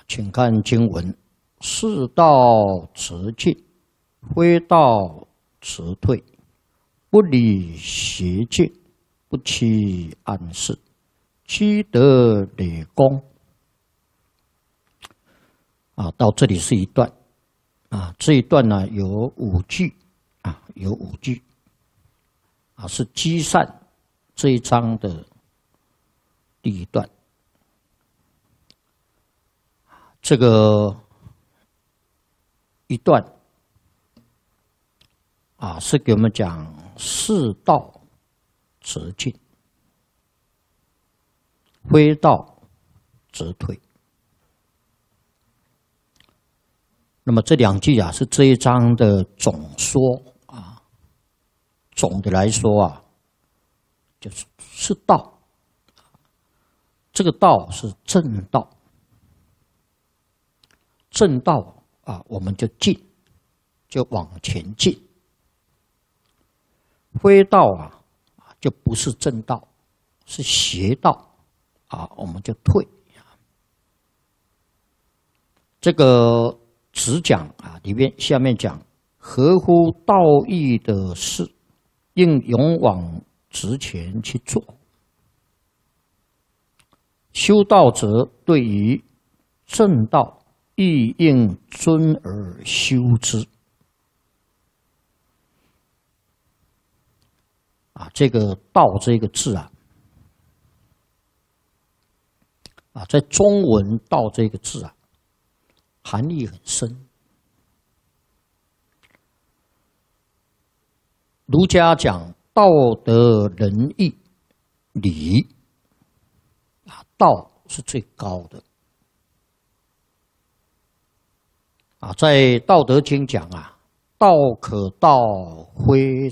请看经文：世道则进，非道则退。不理邪见，不欺暗室，积德累功。到这里是一段这一段呢有5句有5句是积善这一章的第一段。这个一段是给我们讲世道则进，非道则退。那么这2句是这一章的总说总的来说就是道，这个道是正道，正道我们就进，就往前进。非道就不是正道，是邪道我们就退。这个只讲下面讲合乎道义的事，应勇往直前去做。修道者对于正道亦应遵而修之。这个道这个字在中文道这个字含义很深。儒家讲道德仁义礼道是最高的在《道德经》讲道可道，非